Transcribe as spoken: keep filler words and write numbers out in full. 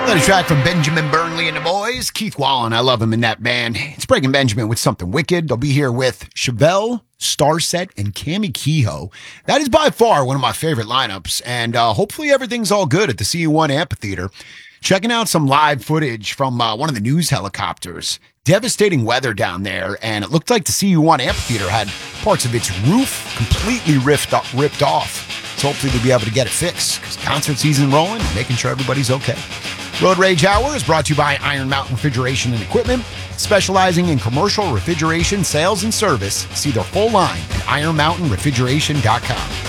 Another track from Benjamin Burnley and the boys. Keith Wallen, I love him in that band. It's Breaking Benjamin with something wicked. They'll be here with Chevelle, Starset, and Cammy Kehoe. That is by far one of my favorite lineups, and uh, hopefully everything's all good at the C U one Amphitheater. Checking out some live footage from uh, one of the news helicopters. Devastating weather down there, and it looked like the C U one Amphitheater had parts of its roof completely ripped, ripped off. So hopefully they'll be able to get it fixed, because concert season rolling, making sure everybody's okay. Road Rage Hour is brought to you by Iron Mountain Refrigeration and Equipment, specializing in commercial refrigeration sales and service. See their full line at iron mountain refrigeration dot com.